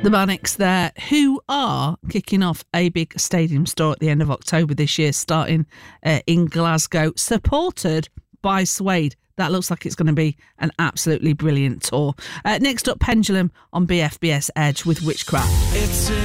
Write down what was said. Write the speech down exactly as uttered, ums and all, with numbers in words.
The Manics there, who are kicking off a big stadium tour at the end of October this year, starting uh, in Glasgow, supported by Suede. That looks like it's going to be an absolutely brilliant tour. Uh, next up, Pendulum on B F B S Edge with Witchcraft. It's